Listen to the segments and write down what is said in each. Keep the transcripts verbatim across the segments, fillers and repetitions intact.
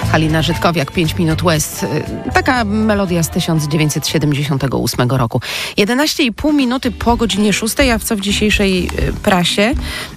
Halina Żydkowiak, pięć minut łez. Taka melodia z tysiąc dziewięćset siedemdziesiątego ósmego roku. jedenaście i pół minuty po godzinie szóstej, a w co w dzisiejszej prasie?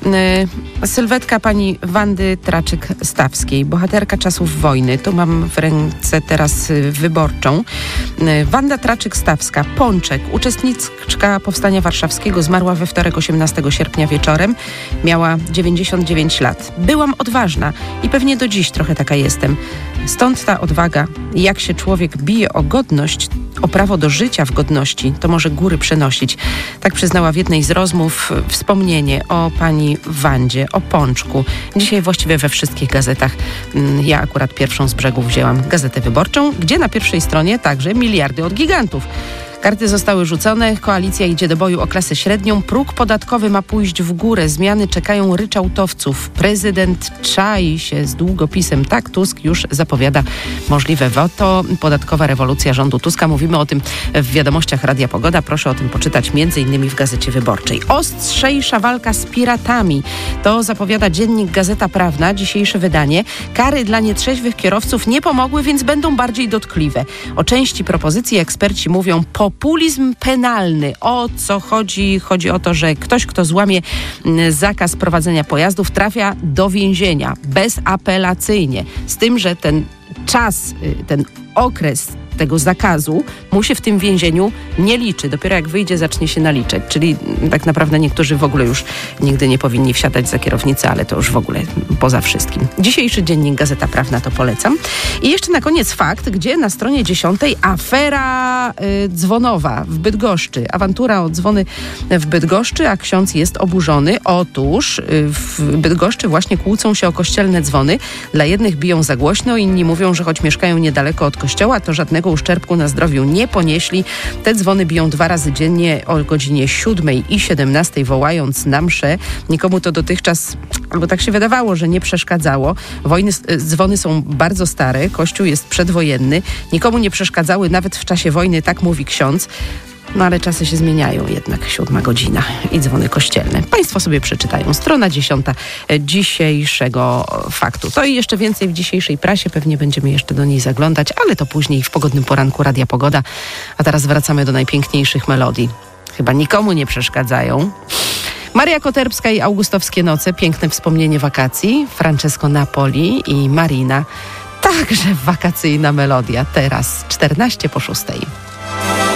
Sylwetka pani Wandy Traczyk-Stawskiej, bohaterka czasów wojny. Tu mam w ręce teraz Wyborczą. Wanda Traczyk-Stawska, Pączek, uczestniczka Powstania Warszawskiego, zmarła we wtorek osiemnastego sierpnia wieczorem. Miała dziewięćdziesiąt dziewięć lat. Byłam odważna i pewnie do dziś trochę taka jestem. Stąd ta odwaga. Jak się człowiek bije o godność, o prawo do życia w godności, to może góry przenosić. Tak przyznała w jednej z rozmów wspomnienie o pani Wandzie, o Pączku. Dzisiaj właściwie we wszystkich gazetach. Ja akurat pierwszą z brzegu wzięłam Gazetę Wyborczą, gdzie na pierwszej stronie także miliardy od gigantów. Karty zostały rzucone, koalicja idzie do boju o klasę średnią, próg podatkowy ma pójść w górę, zmiany czekają ryczałtowców. Prezydent czai się z długopisem. Tak, Tusk już zapowiada możliwe weto. Podatkowa rewolucja rządu Tuska. Mówimy o tym w wiadomościach Radia Pogoda. Proszę o tym poczytać między innymi w Gazecie Wyborczej. Ostrzejsza walka z piratami. To zapowiada dziennik Gazeta Prawna, dzisiejsze wydanie. Kary dla nietrzeźwych kierowców nie pomogły, więc będą bardziej dotkliwe. O części propozycji eksperci mówią po Populizm penalny. O co chodzi? Chodzi o to, że ktoś, kto złamie zakaz prowadzenia pojazdów, trafia do więzienia bezapelacyjnie. Z tym, że ten czas, ten okres tego zakazu mu się w tym więzieniu nie liczy. Dopiero jak wyjdzie, zacznie się naliczać. Czyli tak naprawdę niektórzy w ogóle już nigdy nie powinni wsiadać za kierownicę, ale to już w ogóle poza wszystkim. Dzisiejszy dziennik Gazeta Prawna, to polecam. I jeszcze na koniec fakt, gdzie na stronie dziesiątej afera y, dzwonowa w Bydgoszczy. Awantura o dzwony w Bydgoszczy, a ksiądz jest oburzony. Otóż y, w Bydgoszczy właśnie kłócą się o kościelne dzwony. Dla jednych biją za głośno, inni mówią, że choć mieszkają niedaleko od kościoła, to żadnego uszczerbku na zdrowiu nie ponieśli. Te dzwony biją dwa razy dziennie o godzinie siódmej i siedemnastej, wołając na mszę. Nikomu to dotychczas, albo tak się wydawało, że nie przeszkadzało. Wojny, dzwony są bardzo stare, kościół jest przedwojenny. Nikomu nie przeszkadzały nawet w czasie wojny, tak mówi ksiądz. No ale czasy się zmieniają jednak, siódma godzina i dzwony kościelne. Państwo sobie przeczytają. Strona dziesiąta dzisiejszego faktu. To i jeszcze więcej w dzisiejszej prasie. Pewnie będziemy jeszcze do niej zaglądać, ale to później w pogodnym poranku Radia Pogoda. A teraz wracamy do najpiękniejszych melodii. Chyba nikomu nie przeszkadzają. Maria Koterbska i Augustowskie noce. Piękne wspomnienie wakacji. Francesco Napoli i Marina. Także wakacyjna melodia. Teraz czternaście po szóstej.